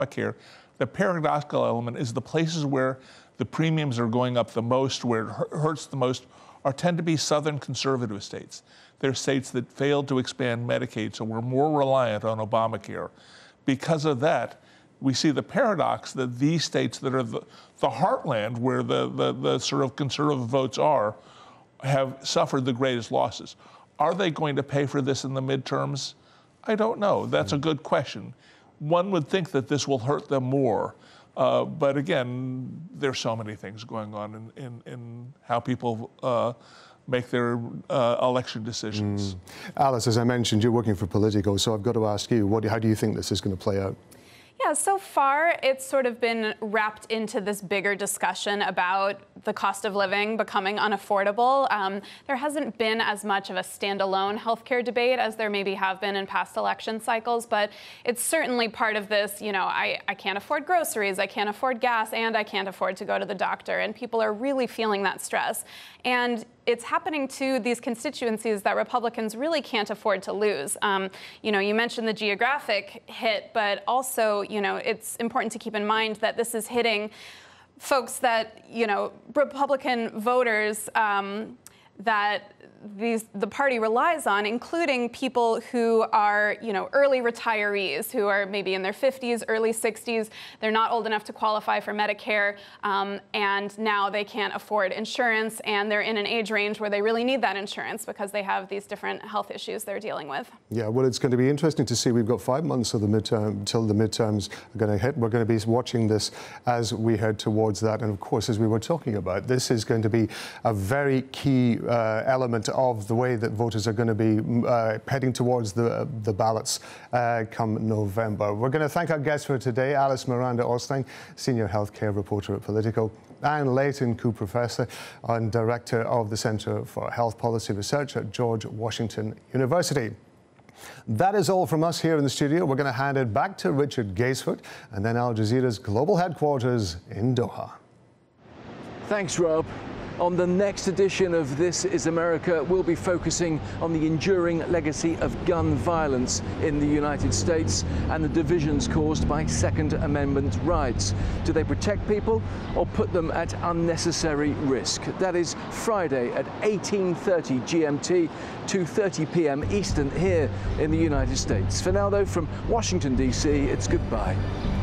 Obamacare, the paradoxical element is the places where the premiums are going up the most, where it hurts the most, tend to be Southern conservative states. They're states that failed to expand Medicaid, so we're more reliant on Obamacare. Because of that, we see the paradox that these states that are the heartland where the sort of conservative votes are, have suffered the greatest losses. Are they going to pay for this in the midterms? I don't know. That's a good question. One would think that this will hurt them more. But again, there's so many things going on in how people make their election decisions. Alice, as I mentioned, you're working for Politico, so I've got to ask you, how do you think this is going to play out? Yeah, so far it's sort of been wrapped into this bigger discussion about the cost of living becoming unaffordable. There hasn't been as much of a standalone healthcare debate as there maybe have been in past election cycles, but it's certainly part of this, you know, I can't afford groceries, I can't afford gas, and I can't afford to go to the doctor, and people are really feeling that stress. And it's happening to these constituencies that Republicans really can't afford to lose. You know, you mentioned the geographic hit, but also, you know, it's important to keep in mind that this is hitting folks that, you know, Republican voters that the party relies on, including people who are, you know, early retirees, who are maybe in their 50s, early 60s. They're not old enough to qualify for Medicare, and now they can't afford insurance, and they're in an age range where they really need that insurance because they have these different health issues they're dealing with. Yeah, well, it's going to be interesting to see. We've got 5 months of the midterm till the midterms are going to hit. We're going to be watching this as we head towards that. And of course, as we were talking about, this is going to be a very key element of the way that voters are going to be heading towards the ballots come November. We're going to thank our guests for today, Alice Miranda Ollstein, Senior Healthcare Reporter at Politico, and Leighton Koo, Professor and Director of the Center for Health Policy Research at George Washington University. That is all from us here in the studio. We're going to hand it back to Richard Gaisford and then Al Jazeera's global headquarters in Doha. Thanks, Rob. On the next edition of This Is America, we'll be focusing on the enduring legacy of gun violence in the United States and the divisions caused by Second Amendment rights. Do they protect people or put them at unnecessary risk? That is Friday at 18:30 GMT, 2:30 p.m. Eastern here in the United States. For now, though, from Washington, D.C., it's goodbye.